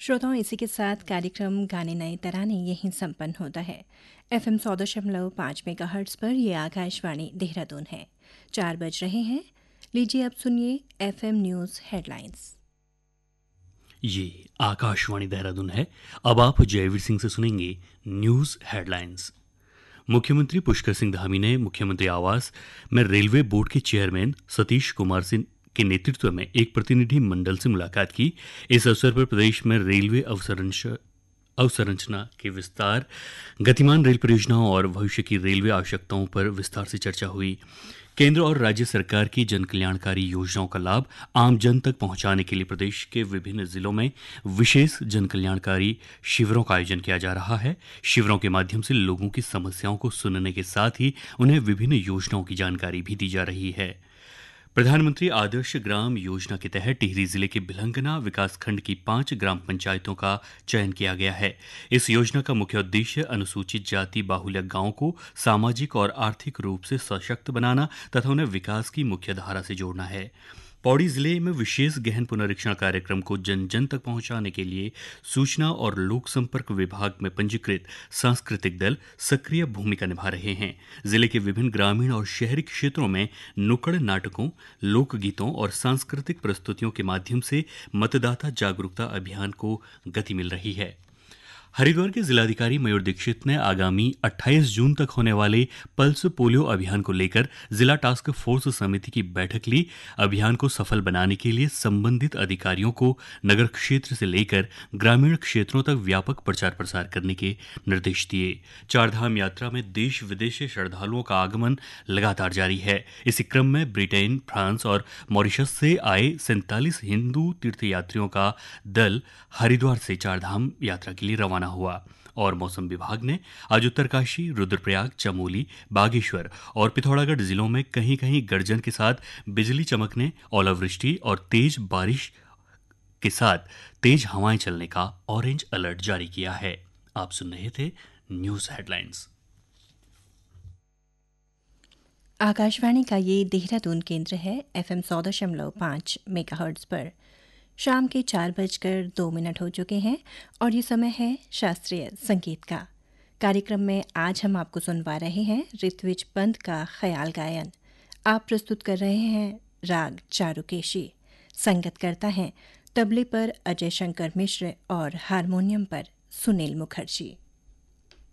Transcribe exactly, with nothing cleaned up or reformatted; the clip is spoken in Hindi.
श्रोताओं, इसी के साथ कार्यक्रम गाने नए तराने यहीं संपन्न होता है। एफएम सौ दशमलव पाँच मेगा हर्ट्स पर यह आकाशवाणी देहरादून है। चार बज रहे हैं। लीजिए अब सुनिए एफएम न्यूज़ हेडलाइंस। ये आकाशवाणी देहरादून है। अब आप जयवीर सिंह से सुनेंगे न्यूज़ हेडलाइंस। मुख्यमंत्री पुष्कर सिंह धामी ने मुख्यमंत्री आवास में रेलवे बोर्ड के चेयरमैन सतीश कुमार सिंह के नेतृत्व में एक प्रतिनिधि मंडल से मुलाकात की। इस अवसर पर प्रदेश में रेलवे अवसंरचना अवसंरचना के विस्तार, गतिमान रेल परियोजनाओं और भविष्य की रेलवे आवश्यकताओं पर विस्तार से चर्चा हुई। केंद्र और राज्य सरकार की जन कल्याणकारी योजनाओं का लाभ आम जन तक पहुंचाने के लिए प्रदेश के विभिन्न जिलों में विशेष जन कल्याणकारी शिविरों का आयोजन किया जा रहा है। शिविरों के माध्यम से लोगों की समस्याओं को सुनने के साथ ही उन्हें विभिन्न योजनाओं की जानकारी भी दी जा रही है। प्रधानमंत्री आदर्श ग्राम योजना के तहत टिहरी जिले के भिलंगना विकासखंड की पांच ग्राम पंचायतों का चयन किया गया है। इस योजना का मुख्य उद्देश्य अनुसूचित जाति बाहुल्य गांवों को सामाजिक और आर्थिक रूप से सशक्त बनाना तथा उन्हें विकास की मुख्य धारा से जोड़ना है। पौड़ी जिले में विशेष गहन पुनरीक्षण कार्यक्रम को जन जन तक पहुंचाने के लिए सूचना और लोक संपर्क विभाग में पंजीकृत सांस्कृतिक दल सक्रिय भूमिका निभा रहे हैं। जिले के विभिन्न ग्रामीण और शहरी क्षेत्रों में नुक्कड़ नाटकों, लोकगीतों और सांस्कृतिक प्रस्तुतियों के माध्यम से मतदाता जागरूकता अभियान को गति मिल रही है। हरिद्वार के जिलाधिकारी मयूर दीक्षित ने आगामी अट्ठाईस जून तक होने वाले पल्स पोलियो अभियान को लेकर जिला टास्क फोर्स समिति की बैठक ली। अभियान को सफल बनाने के लिए संबंधित अधिकारियों को नगर क्षेत्र से लेकर ग्रामीण क्षेत्रों तक व्यापक प्रचार प्रसार करने के निर्देश दिए। चारधाम यात्रा में देश विदेश से श्रद्धालुओं का आगमन लगातार जारी है। इसी क्रम में ब्रिटेन, फ्रांस और मॉरिशस से आए सैंतालीस हिंदू तीर्थयात्रियों का दल हरिद्वार से चारधाम यात्रा के लिए रवाना हुआ। और मौसम विभाग ने आज उत्तरकाशी, रुद्रप्रयाग, चमोली, बागेश्वर और पिथौरागढ़ जिलों में कहीं कहीं गर्जन के साथ बिजली चमकने, ओलावृष्टि और तेज बारिश के साथ तेज हवाएं चलने का ऑरेंज अलर्ट जारी किया है। आप सुन रहे थे न्यूज़ हेडलाइंस। आकाशवाणी का ये देहरादून केंद्र है। एफएम सौ दशमलव पाँच मेगा हर्ट्स पर शाम के चार बजकर दो मिनट हो चुके हैं और ये समय है शास्त्रीय संगीत का। कार्यक्रम में आज हम आपको सुनवा रहे हैं ऋत्विज पंत का ख्याल गायन। आप प्रस्तुत कर रहे हैं राग चारुकेशी। संगत करता है तबले पर अजय शंकर मिश्र और हारमोनियम पर सुनील मुखर्जी।